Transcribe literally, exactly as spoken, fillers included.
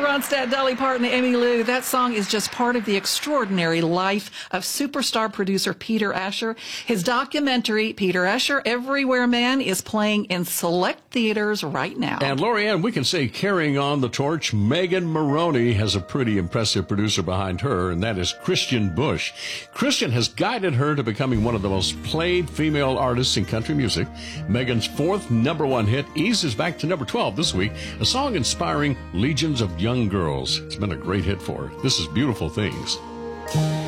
Ronstadt, Dolly Parton, Amy Lou. That song is just part of the extraordinary life of superstar producer Peter Asher. His documentary, Peter Asher, Everywhere Man, is playing in select theaters right now. And Lorianne, we can say carrying on the torch, Megan Moroney has a pretty impressive producer behind her, and that is Christian Bush. Christian has guided her to becoming one of the most played female artists in country music. Megan's fourth number one hit eases back to number twelve this week, a song inspiring legions of young girls. It's been a great hit for her. This is Beautiful Things.